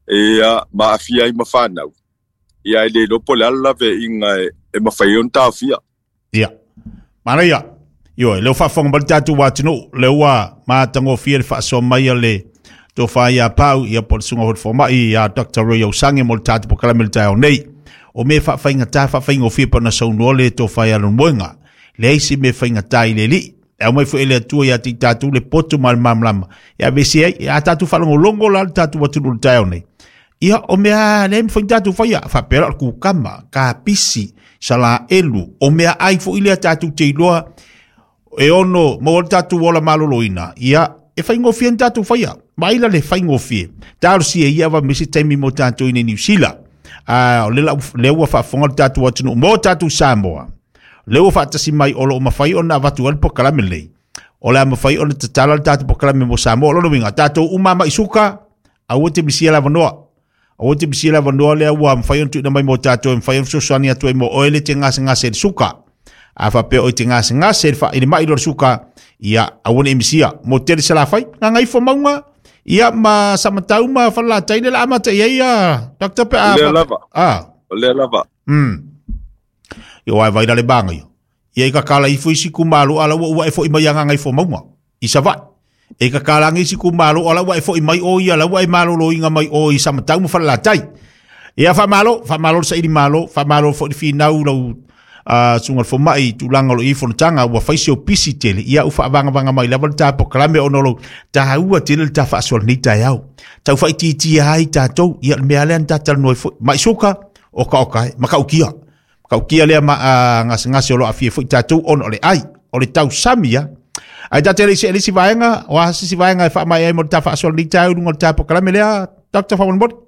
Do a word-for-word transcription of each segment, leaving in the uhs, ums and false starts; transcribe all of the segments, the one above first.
ia maafia i mafanau ia le lo pole alla ve inga e mafaion tafia ia mana ia yo le fa fong balta tu watino le wa ma tango fiel fa so mai le to fa ia pau ia por sunga hot forma ia Doctor Royo sange mol tatu po kala milita nei o me fa fa inga ta fa fa ingo fi po na so no le to fa ia lo moenga le isi me fa inga tai le li e mai fo ele tu ia ti tatu le poto mal mamlam ia besi ia tatu fa longo la tatu watu lu tai nei ia o mea le mfo tatu fa ia fa pera ku kama ka pisi sala elu o mea ai fo ile tatu te loa e ono mo tatu wala maloloina ia e fa ingo fi tatu fa ia mai la le fa ingo fi tar si ia va misi temi mo tatu in New Zealand a le la le wa fa fonga tatu watu mo tatu Samoa leo fa tasi mai olo ma fai ona vatu al po kala mele ola ma fai ona tatala tatu po kala mo Samoa lo winga tatu uma ma isuka a wote bisia la vanoa a wote bisia la vanoa le wa ma fai on tu na mai mo tatu ma fai on so sania tu mo oile tenga singa se suka a fa pe o tenga singa se fa ile mai lo suka ia a wona emisia mo tel sala fai nga ngai fo maunga ia ma samatau ma fa la taile la ma te ia doctor pe a ah le lava mm yo ai vai dale banga yo ia ka kala i fuisi ku malu ala wa e fo i mai nga ngai fo maunga i sava e ka kala ngi si ku malu ala wa e fo i mai o ia la wa e malu lo inga mai o i samatau mo fa la tai ia fa malo fa malo sa i malo fa malo fo fi nau lo a sunga fo mai tu langa lo i fo tanga wa fa si o pisi tele ia u fa banga banga mai la volta po klame ono lo ta ua tele ta fa sol ni ta yau ta fa ti ti ai ta to ia me alen ta tal no fo mai suka o ka o ka ma ka ukia kau kia lea ma ngas ngas lo afie fo tatu on ole ai ole tau samia ai ta tele se si vaenga wa si vaenga fa mai mo ta fa sol ni tau ngol ta po kala melea doctor fa bot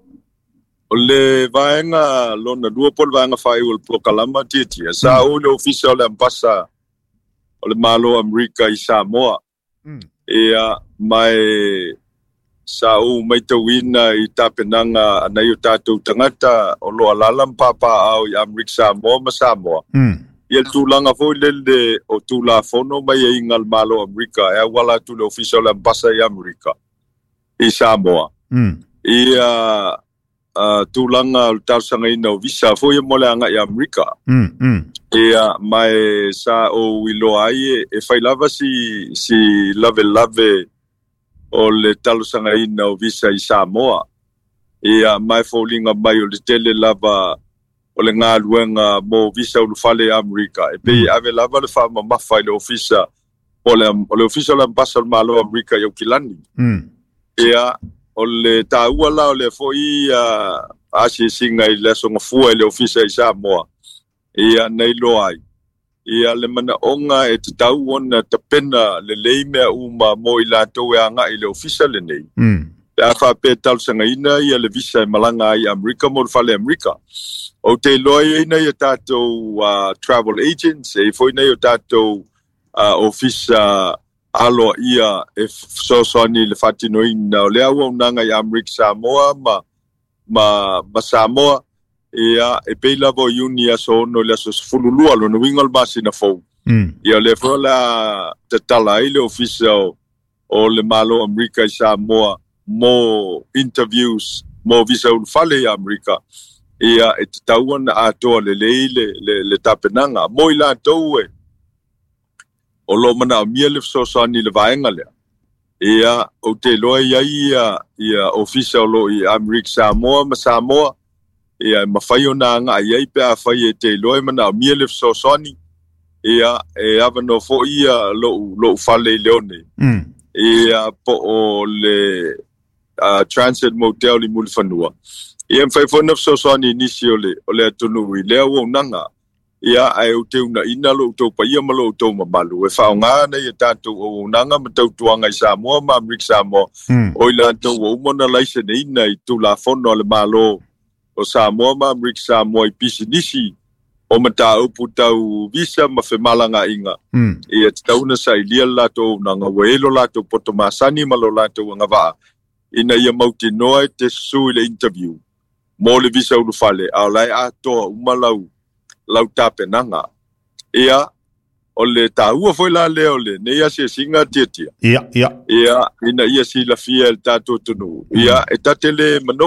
ole vaenga lo na dua pol vaenga fa ul pro kalama titi sa o le official ambassa ole malo America i Samoa e mai sa o mai te wina i tapenanga anai o tātou tangata o lo alalam papa au i Amerika Samoa ma Samoa. Mm. Ia tūlanga fo lele o tūla fono mai e ingal malo Amerika e wala tu le official ambassa i Amerika i Samoa. Mm. Ia uh, tūlanga o tāsanga ina o visa fo ia mole anga i Amerika. Mm. Mm. Ia mai sa o ilo ai e whailava si, si lave lave o le talusanga ina o visa i Samoa. Ia mai fōlinga mai o le tele lava o le ngā luenga mo visa ulu fale Amerika. E pei mm. ave lava le wha mamafa i le ofisa o le, o le ofisa o le ambasa o malo Amerika i au kilani. Mm. Ia o le tāua la o le fōi uh, asi singa i le songa fua i le ofisa i Samoa. Ia nei lo ai. Ia le mana onga e te tau ona te pena le leimea uma mo i lātou e anga i le ofisa le nei. Mm. Le a whape tal sanga ina ia le visa i malanga i Amerika mo le whale Amerika. O te loa ina i a tātou uh, travel agents, e fo ina i a tātou uh, ofisa alo ia e sosoni le whatino ina o le awa unanga i Amerika Samoa ma, ma, ma Samoa. Ia e peila vo uni aso no le aso fululua lo no wingal masina fo. Mm. Ia le fola te tala i le ofisa o, o le malo Amerika i Samoa mo interviews mo visa ul fale i Amerika. Ia e te tauana atoa le leile le, le tapenanga mo i la tau e o lo mana o mia le fsosani le vaenga lea. Ia o te loa ia ia ia ofisa o lo i Amerika Samoa ma Samoa ia mawhai o nā ngā iei pe a whai e te loe mana o mia lef so soni ia e awa no fo ia lo lo whale i leone Mm. ia po o le uh, Transit Motel i muli whanua ia mwhai fo nef so soni nisi o le o le atunu i lea o nanga ia ai o te una ina lo tau pa ia malo o tau mamalu e whao ngā nei e tātou o nanga ma tau tuanga i Samoa ma Amerika Samoa Mm. o i la tau o umona laise ne ina i tu la fono le malo o Samoa ma Amerika Samoa i pisinisi o mata upu tau visa ma whemalanga inga. Mm. Ia te tauna sa i lia lato na ngā waelo lato poto masani ma lo lato ngā waa. Ina ia mauti noa te sui le interview. Mo le visa ulu fale, au lai atoa umalau lau tape nanga. Ia o le tāua foi la leo le, ne ia se singa tiatia. Ia, ia. Ia ina ia si la fia el tato tunu. Ia e tatele mano